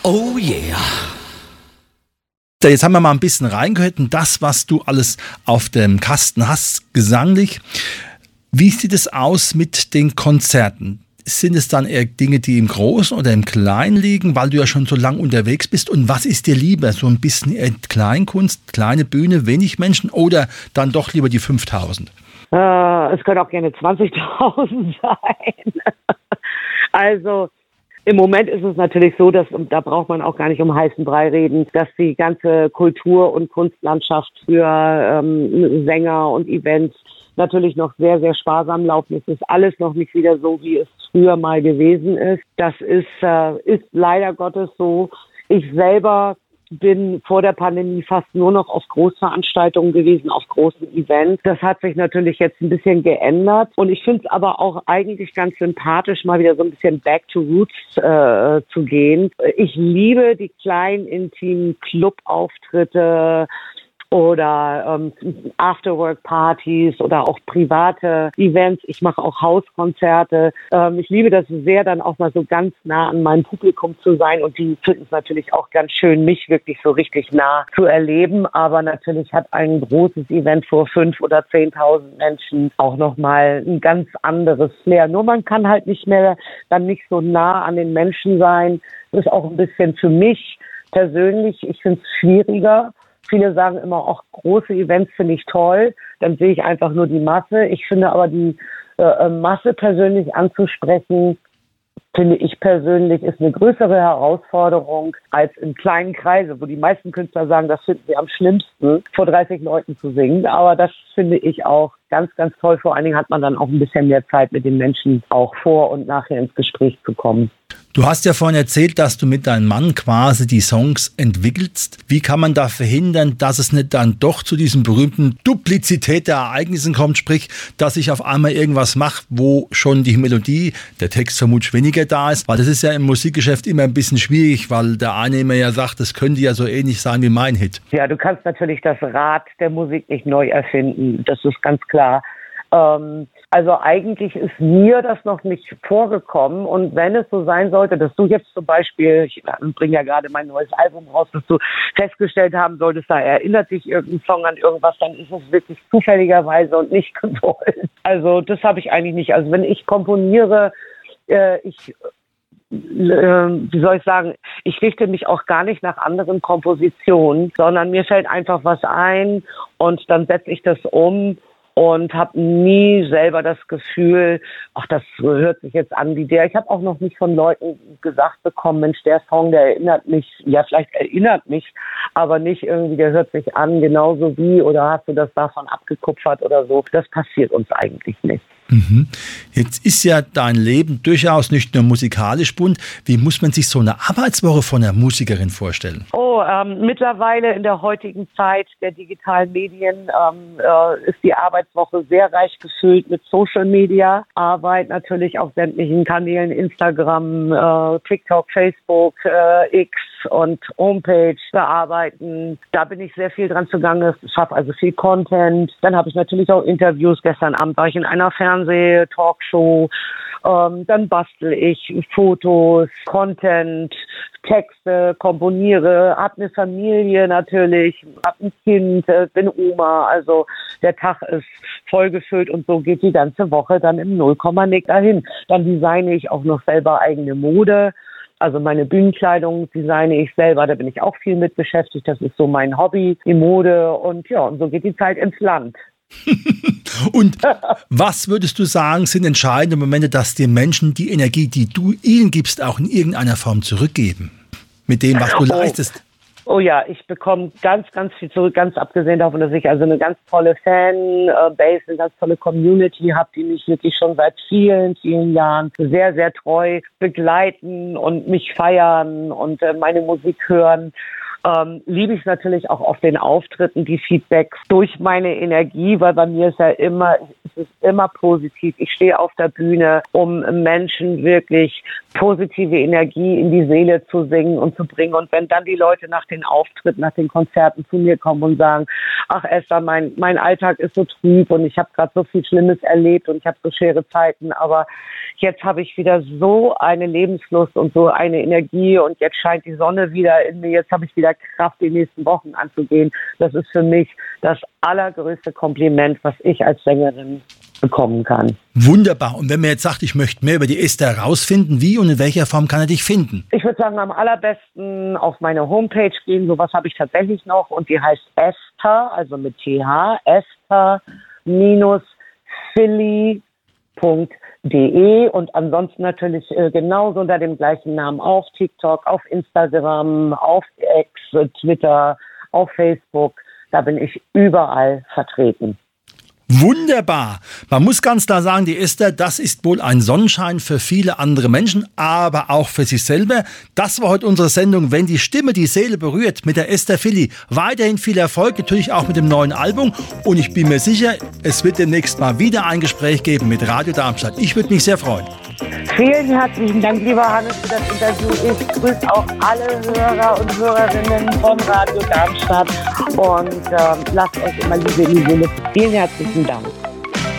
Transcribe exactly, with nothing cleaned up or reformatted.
Oh yeah. So, jetzt haben wir mal ein bisschen reingehört in das, was du alles auf dem Kasten hast, gesanglich. Wie sieht es aus mit den Konzerten? Sind es dann eher Dinge, die im Großen oder im Kleinen liegen, weil du ja schon so lang unterwegs bist? Und was ist dir lieber? So ein bisschen eher Kleinkunst, kleine Bühne, wenig Menschen oder dann doch lieber die fünftausend? Äh, es können auch gerne zwanzigtausend sein. Also im Moment ist es natürlich so, dass, und da braucht man auch gar nicht um heißen Brei reden, dass die ganze Kultur- und Kunstlandschaft für ähm, Sänger und Events natürlich noch sehr, sehr sparsam laufen. Es ist alles noch nicht wieder so, wie es früher mal gewesen ist. Das ist, äh, ist leider Gottes so. Ich selber bin vor der Pandemie fast nur noch auf Großveranstaltungen gewesen, auf großen Events. Das hat sich natürlich jetzt ein bisschen geändert. Und ich finde es aber auch eigentlich ganz sympathisch, mal wieder so ein bisschen back to roots äh, zu gehen. Ich liebe die kleinen, intimen Clubauftritte oder ähm, Afterwork-Partys oder auch private Events. Ich mache auch Hauskonzerte. Ähm, ich liebe das sehr, dann auch mal so ganz nah an meinem Publikum zu sein. Und die finden es natürlich auch ganz schön, mich wirklich so richtig nah zu erleben. Aber natürlich hat ein großes Event vor fünf oder zehntausend Menschen auch nochmal ein ganz anderes Flair. Nur man kann halt nicht mehr dann nicht so nah an den Menschen sein. Das ist auch ein bisschen für mich persönlich, ich finde es schwieriger. Viele sagen immer, auch große Events finde ich toll, dann sehe ich einfach nur die Masse. Ich finde aber die äh, Masse persönlich anzusprechen, finde ich persönlich, ist eine größere Herausforderung als in kleinen Kreise, wo die meisten Künstler sagen, das finden sie am schlimmsten, vor dreißig Leuten zu singen. Aber das finde ich auch ganz, ganz toll. Vor allen Dingen hat man dann auch ein bisschen mehr Zeit, mit den Menschen auch vor und nachher ins Gespräch zu kommen. Du hast ja vorhin erzählt, dass du mit deinem Mann quasi die Songs entwickelst. Wie kann man da verhindern, dass es nicht dann doch zu diesem berühmten Duplizität der Ereignissen kommt, sprich, dass ich auf einmal irgendwas mache, wo schon die Melodie, der Text vermutlich weniger da ist, weil das ist ja im Musikgeschäft immer ein bisschen schwierig, weil der eine immer ja sagt, das könnte ja so ähnlich sein wie mein Hit. Ja, du kannst natürlich das Rad der Musik nicht neu erfinden, das ist ganz klar. Ähm, also eigentlich ist mir das noch nicht vorgekommen und wenn es so sein sollte, dass du jetzt zum Beispiel, ich bringe ja gerade mein neues Album raus, dass du festgestellt haben solltest, da erinnert dich irgendein Song an irgendwas, dann ist es wirklich zufälligerweise und nicht gewollt. Also das habe ich eigentlich nicht. Also wenn ich komponiere, äh, ich wie soll ich sagen, ich richte mich auch gar nicht nach anderen Kompositionen, sondern mir fällt einfach was ein und dann setze ich das um und habe nie selber das Gefühl, ach, das hört sich jetzt an wie der. Ich habe auch noch nicht von Leuten gesagt bekommen, Mensch, der Song, der erinnert mich, ja, vielleicht erinnert mich, aber nicht irgendwie, der hört sich an genauso wie oder hast du das davon abgekupfert oder so. Das passiert uns eigentlich nicht. Mhm. Jetzt ist ja dein Leben durchaus nicht nur musikalisch bunt. Wie muss man sich so eine Arbeitswoche von einer Musikerin vorstellen? Oh, ähm, mittlerweile in der heutigen Zeit der digitalen Medien ähm, äh, ist die Arbeitswoche sehr reich gefüllt mit Social Media Arbeit, natürlich auf sämtlichen Kanälen, Instagram, äh, TikTok, Facebook, äh, X und Homepage bearbeiten. Da bin ich sehr viel dran zugange. Ich schaffe also viel Content. Dann habe ich natürlich auch Interviews. Gestern Abend war ich in einer Fernseh-Talkshow. Ähm, dann bastel ich Fotos, Content, Texte, komponiere, habe eine Familie natürlich, habe ein Kind, äh, bin Oma. Also der Tag ist vollgefüllt und so geht die ganze Woche dann im Nullkomma-Nick dahin. Dann designe ich auch noch selber eigene Mode. Also meine Bühnenkleidung designe ich selber, da bin ich auch viel mit beschäftigt. Das ist so mein Hobby, die Mode und ja, und so geht die Zeit ins Land. Und was würdest du sagen, sind entscheidende Momente, dass die Menschen die Energie, die du ihnen gibst, auch in irgendeiner Form zurückgeben? Mit dem, was du oh. leistest? Oh ja, ich bekomme ganz, ganz viel zurück, ganz abgesehen davon, dass ich also eine ganz tolle Fanbase, eine ganz tolle Community habe, die mich wirklich schon seit vielen, vielen Jahren sehr, sehr treu begleiten und mich feiern und äh, meine Musik hören. ähm, liebe ich es natürlich auch auf den Auftritten, die Feedbacks durch meine Energie, weil bei mir ist ja immer, es ist immer positiv. Ich stehe auf der Bühne, um Menschen wirklich positive Energie in die Seele zu singen und zu bringen. Und wenn dann die Leute nach den Auftritten, nach den Konzerten zu mir kommen und sagen, ach Esther, mein, mein Alltag ist so trüb und ich habe gerade so viel Schlimmes erlebt und ich habe so schwere Zeiten, aber jetzt habe ich wieder so eine Lebenslust und so eine Energie und jetzt scheint die Sonne wieder in mir, jetzt habe ich wieder Kraft, die nächsten Wochen anzugehen. Das ist für mich das allergrößte Kompliment, was ich als Sängerin bekommen kann. Wunderbar. Und wenn man jetzt sagt, ich möchte mehr über die Esther herausfinden, wie und in welcher Form kann er dich finden? Ich würde sagen, am allerbesten auf meine Homepage gehen. Sowas habe ich tatsächlich noch und die heißt Esther, also mit T H, Esther Philly Punkt de und ansonsten natürlich äh, genauso unter dem gleichen Namen auf TikTok, auf Instagram, auf X, Twitter, auf Facebook. Da bin ich überall vertreten. Wunderbar. Man muss ganz klar sagen, die Esther, das ist wohl ein Sonnenschein für viele andere Menschen, aber auch für sich selber. Das war heute unsere Sendung, wenn die Stimme die Seele berührt, mit der Esther Philly. Weiterhin viel Erfolg, natürlich auch mit dem neuen Album. Und ich bin mir sicher, es wird demnächst mal wieder ein Gespräch geben mit Radio Darmstadt. Ich würde mich sehr freuen. Vielen herzlichen Dank, lieber Hannes, für das Interview. Ich grüße auch alle Hörer und Hörerinnen von Radio Darmstadt und äh, lasst euch immer Liebe in die Seele. Vielen herzlichen Dank.